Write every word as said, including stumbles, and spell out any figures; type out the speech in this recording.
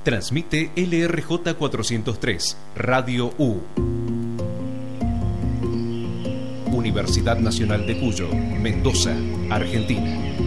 Transmite L R J cuatrocientos tres, Radio U. Universidad Nacional de Cuyo, Mendoza, Argentina.